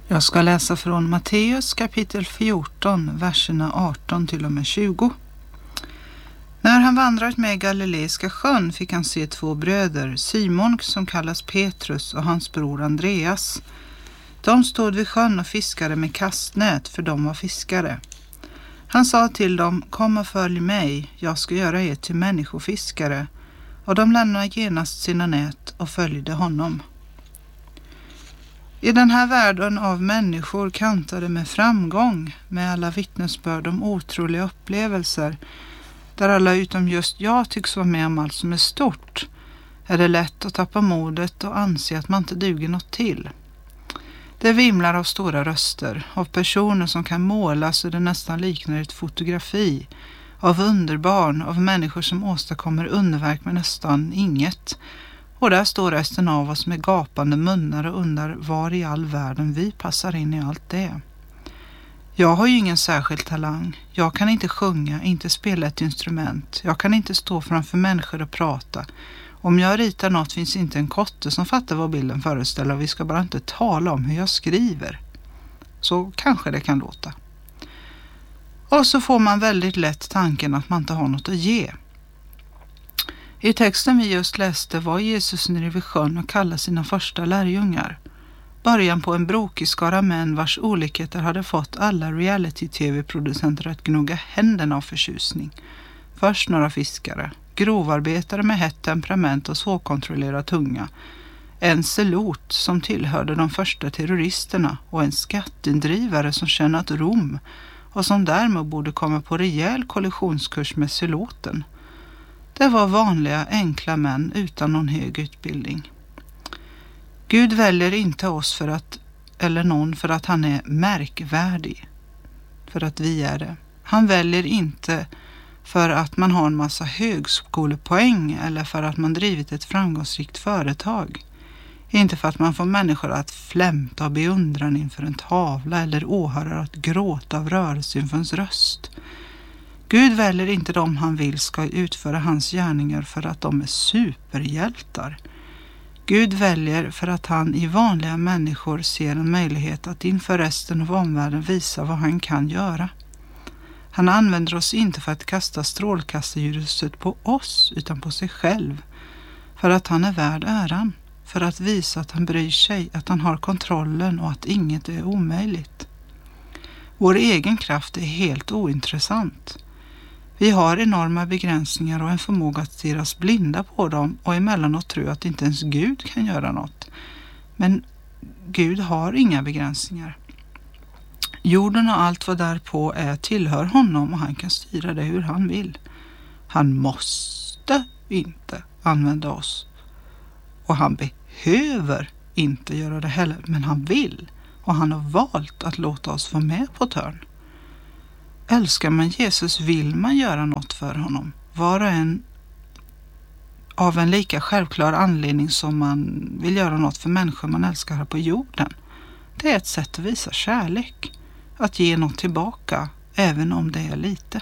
Jag ska läsa från Matteus kapitel 14, verserna 18 till och med 20. När han vandrat med Galileiska sjön fick han se två bröder, Simon som kallas Petrus och hans bror Andreas. De stod vid sjön och fiskade med kastnät, för de var fiskare. Han sa till dem, kom och följ mig, jag ska göra er till människofiskare. Och de lämnade genast sina nät och följde honom. I den här världen av människor kantade med framgång, med alla vittnesbörd om otroliga upplevelser, där alla utom just jag tycks vara med om allt som är stort, är det lätt att tappa modet och anse att man inte duger något till. Det vimlar av stora röster, av personer som kan måla så det nästan liknar ett fotografi, av underbarn, av människor som åstadkommer underverk med nästan inget. Och där står resten av oss med gapande munnar och undrar var i all världen vi passar in i allt det. Jag har ju ingen särskild talang. Jag kan inte sjunga, inte spela ett instrument. Jag kan inte stå framför människor och prata. Om jag ritar något finns inte en kotte som fattar vad bilden föreställer och vi ska bara inte tala om hur jag skriver. Så kanske det kan låta. Och så får man väldigt lätt tanken att man inte har något att ge. I texten vi just läste var Jesus nere vid sjön och kallade sina första lärjungar. Början på en brokig skara män vars olikheter hade fått alla reality-tv-producenter att gnugga händerna av förtjusning. Först några fiskare, grovarbetare med hett temperament och svårkontrollerad tunga. En zelot som tillhörde de första terroristerna och en skatteindrivare som tjänat Rom och som därmed borde komma på rejäl kollisionskurs med zeloten. Det var vanliga, enkla män utan någon hög utbildning. Gud väljer inte oss för att, eller någon för att han är märkvärdig, för att vi är det. Han väljer inte för att man har en massa högskolepoäng eller för att man drivit ett framgångsrikt företag. Inte för att man får människor att flämta av beundran inför en tavla eller åhörare att gråta av rörelse inför ens röst. Gud väljer inte dem han vill ska utföra hans gärningar för att de är superhjältar. Gud väljer för att han i vanliga människor ser en möjlighet att inför resten av omvärlden visa vad han kan göra. Han använder oss inte för att kasta strålkastarljuset på oss utan på sig själv. För att han är värd äran. För att visa att han bryr sig, att han har kontrollen och att inget är omöjligt. Vår egen kraft är helt ointressant. Vi har enorma begränsningar och en förmåga att stirras blinda på dem och emellanåt tror att inte ens Gud kan göra något. Men Gud har inga begränsningar. Jorden och allt vad därpå är tillhör honom och han kan styra det hur han vill. Han måste inte använda oss. Och han behöver inte göra det heller, men han vill. Och han har valt att låta oss vara med på törn. Älskar man Jesus vill man göra något för honom. Var och en av en lika självklar anledning som man vill göra något för människor man älskar här på jorden. Det är ett sätt att visa kärlek. Att ge något tillbaka, även om det är lite.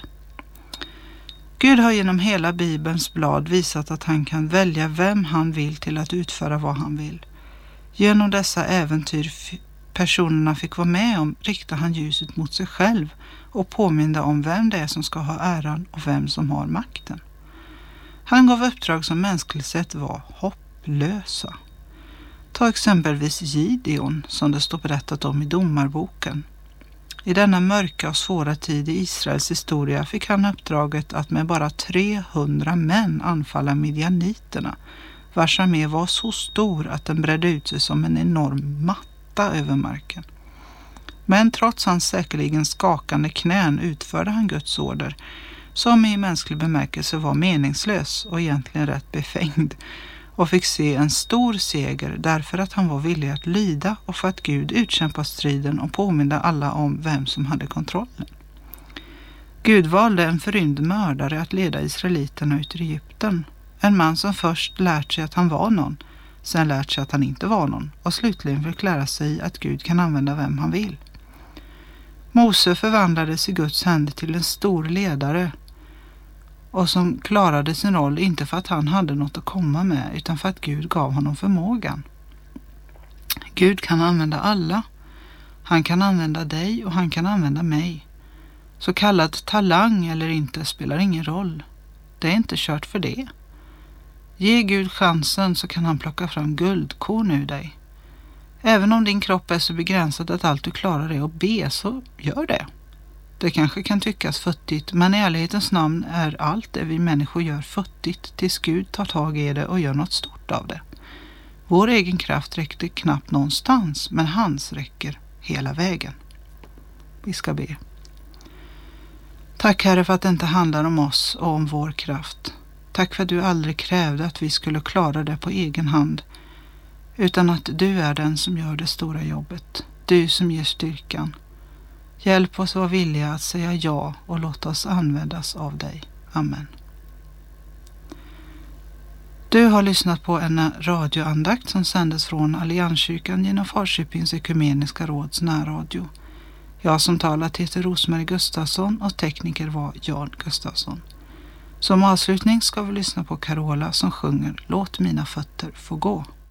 Gud har genom hela Bibelns blad visat att han kan välja vem han vill till att utföra vad han vill. Genom dessa äventyr personerna fick vara med om riktade han ljuset mot sig själv och påminde om vem det är som ska ha äran och vem som har makten. Han gav uppdrag som mänskligt sett var hopplösa. Ta exempelvis Gideon som det står berättat om i Domarboken. I denna mörka och svåra tid i Israels historia fick han uppdraget att med bara 300 män anfalla midjaniterna, vars armé var så stor att den bredde ut sig som en enorm matta över marken. Men trots hans säkerligen skakande knän utförde han Guds order, som i mänsklig bemärkelse var meningslös och egentligen rätt befängd, och fick se en stor seger därför att han var villig att lyda och för att Gud utkämpade striden och påminde alla om vem som hade kontrollen. Gud valde en förrymd mördare att leda israeliterna ut ur Egypten. En man som först lärt sig att han var någon, sen lärt sig att han inte var någon och slutligen fick lära sig att Gud kan använda vem han vill. Mose förvandlades i Guds händer till en stor ledare och som klarade sin roll inte för att han hade något att komma med utan för att Gud gav honom förmågan. Gud kan använda alla Han kan använda dig och han kan använda mig. Så kallad talang eller inte spelar ingen roll. Det är inte kört för det. Ge Gud chansen så kan han plocka fram guldkorn ur dig. Även om din kropp är så begränsad att allt du klarar är att be, så gör det. Det kanske kan tyckas futtigt, men i ärlighetens namn är allt det vi människor gör futtigt tills Gud tar tag i det och gör något stort av det. Vår egen kraft räckte knappt någonstans, men hans räcker hela vägen. Vi ska be. Tack Herre för att det inte handlar om oss och om vår kraft. Tack för att du aldrig krävde att vi skulle klara det på egen hand, utan att du är den som gör det stora jobbet. Du som ger styrkan. Hjälp oss vara villiga att säga ja och låta oss användas av dig. Amen. Du har lyssnat på en radioandakt som sändes från Allianskyrkan genom Falköpings ekumeniska råds närradio. Jag som talat heter Rosmarie Gustafsson och tekniker var Jan Gustafsson. Som avslutning ska vi lyssna på Carola som sjunger Låt mina fötter få gå.